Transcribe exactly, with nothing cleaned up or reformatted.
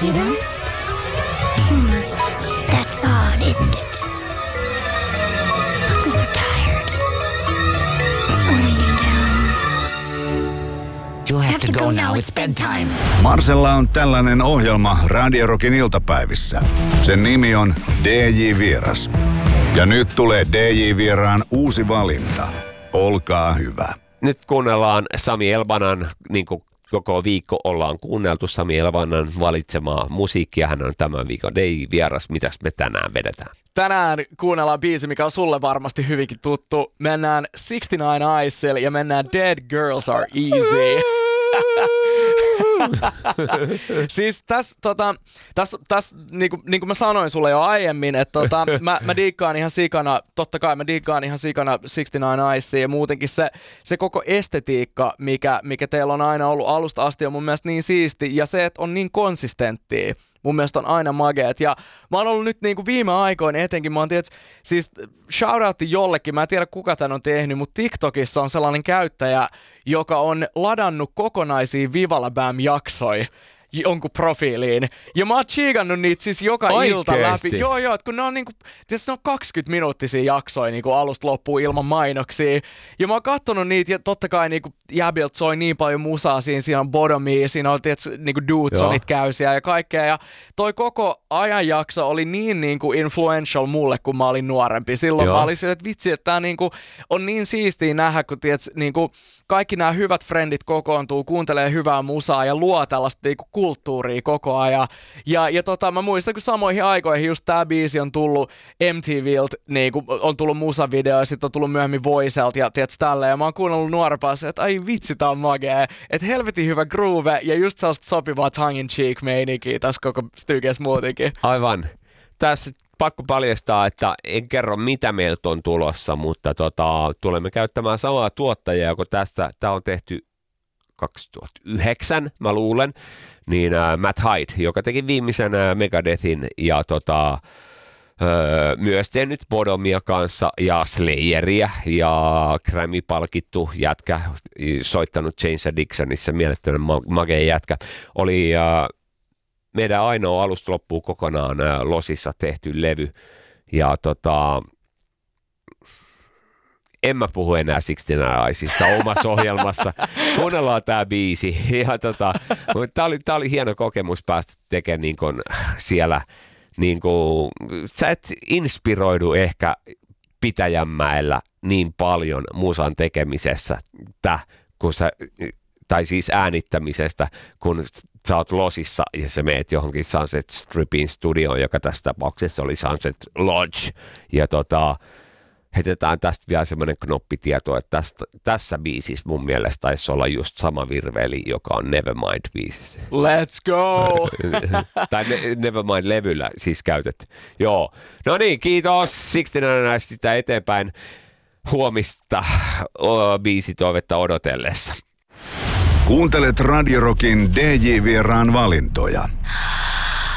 see them? Hmm. That's odd, isn't it? I'm so tired. Winding down. You'll have, have to, to go, go now, it's bedtime. Marcella on tällainen ohjelma Radio Rockin iltapäivissä. Sen nimi on D J Vieras. Ja nyt tulee D J-vieraan uusi valinta. Olkaa hyvä. Nyt kuunnellaan Sami Elbanan, niin kuin koko viikko ollaan kuunneltu Sami Elbanan valitsemaa musiikkia. Hän on tämän viikon D J-vieras. Mitäs me tänään vedetään? Tänään kuunnellaan biisi, mikä on sulle varmasti hyvinkin tuttu. Mennään sixty-nine Eyesille ja mennään Dead Girls Are Easy. Siis tässä, tota, täs, täs, niinku, niinku mä sanoin sulle jo aiemmin, että tota, mä, mä diikkaan ihan sikana, totta kai mä diikkaan ihan sikana sixty-nine Eyesiin ja muutenkin se, se koko estetiikka, mikä, mikä teillä on aina ollut alusta asti, on mun mielestä niin siisti ja se, että on niin konsistenttia. Mun mielestä on aina mageet. Ja mä oon ollut nyt niinku viime aikoina etenkin, mä oon tiedät, siis shoutoutti jollekin, mä en tiedä kuka tän on tehnyt, mutta TikTokissa on sellainen käyttäjä, joka on ladannut kokonaisia Vivala Bam-jaksoja jonkun profiiliin. Ja mä oon chiikannut niitä siis joka Oikeesti? ilta läpi. Joo, joo, että kun ne on niinku, tietysti ne on kaksikymmentä minuuttisia jaksoja niinku alusta loppuun ilman mainoksia. Ja mä oon kattonut niitä ja totta kai niinku jäbiltä soi niin paljon musaa siinä. Siinä on Bodomia, siinä on tietysti niinku Dudesonit käy siellä ja kaikkea. Ja toi koko ajanjakso oli niin niinku influential mulle, kun mä olin nuorempi. Silloin joo. Mä olin sille, että vitsi, että tää niinku on niin siistiä nähdä, kun tiedät, niinku kaikki nämä hyvät frendit kokoontuu, kuuntelee hyvää musaa ja luo tällaista niinku kulttuuria koko ajan. Ja, ja tota, mä muistan, kun samoihin aikoihin just tää biisi on tullut M T Viltä, niinku, on tullut musavideo ja sit on tullut myöhemmin Voicelta ja tiedätkö tälleen. Ja mä oon kuunnellut nuorempaa se, että ai vitsi, tää on magee. Että helvetin hyvä groove ja just sellaista sopivaa tongue in cheek meininkiä tässä koko stykeessä muutenkin. Aivan. Tässä pakko paljastaa, että en kerro mitä meiltä on tulossa, mutta tota, tulemme käyttämään samaa tuottajaa, kun tästä tämä on tehty kaksituhattayhdeksän, mä luulen, niin äh, Matt Hyde, joka teki viimeisen äh, Megadethin ja tota, öö, myös tehnyt Bodomia kanssa ja Slayeria ja Grammy-palkittu jätkä, soittanut James Adictionissa, mielettömän magea jätkä, oli äh, meidän ainoa alusta loppuu kokonaan äh, Losissa tehty levy. Ja tota, en mä puhu enää sixty-nine Eyesista omassa ohjelmassa. Kuunnellaan tää biisi. Ja tota, tää oli, tää oli hieno kokemus päästä tekemään niin kun siellä, niin kun, sä et inspiroidu ehkä Pitäjänmäellä niin paljon musan tekemisessä, täh, kun sä, tai siis äänittämisestä, kun sä oot Losissa ja sä meet johonkin Sunset Stripin studioon, joka tässä tapauksessa oli Sunset Lodge. Ja tota, heitetään tästä vielä semmoinen knoppitieto, että tästä, tässä biisissä mun mielestä taisi olla just sama virveli, joka on Nevermind-biisissä. Let's go! Tai ne, Nevermind-levyllä siis käytetty. Joo. No niin, kiitos sixty-nine Eyesista eteenpäin huomista oh, biisitoivetta odotellessa. Kuuntelet Radio Rockin D J-vieraan valintoja.